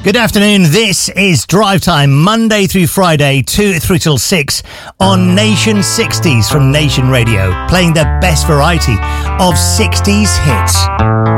Good afternoon. This is Drive Time, Monday through Friday, 2 through till 6 on Nation 60s from Nation Radio, playing the best variety of 60s hits.